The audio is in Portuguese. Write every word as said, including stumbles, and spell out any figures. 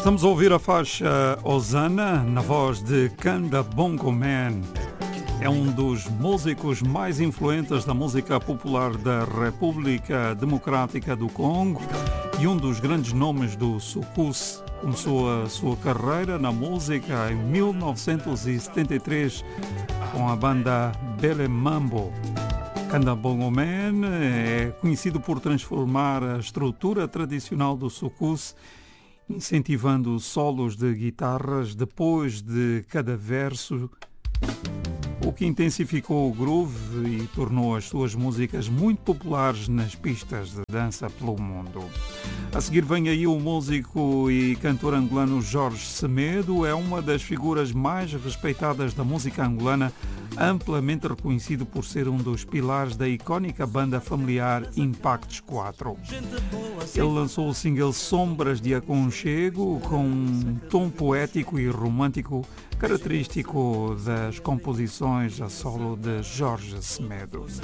Estamos a ouvir a faixa Osana na voz de Kanda Bongo Man. É um dos músicos mais influentes da música popular da República Democrática do Congo e um dos grandes nomes do soukous. Começou a sua carreira na música em mil novecentos e setenta e três com a banda Bele Mambo. Kanda Bongo Man é conhecido por transformar a estrutura tradicional do soukous, incentivando solos de guitarras depois de cada verso, o que intensificou o groove e tornou as suas músicas muito populares nas pistas de dança pelo mundo. A seguir vem aí o músico e cantor angolano Jorge Semedo. É uma das figuras mais respeitadas da música angolana, amplamente reconhecido por ser um dos pilares da icónica banda familiar Impactos quatro. Ele lançou o single Sombras de Aconchego, com um tom poético e romântico característico das composições a solo de Jorge Semedo.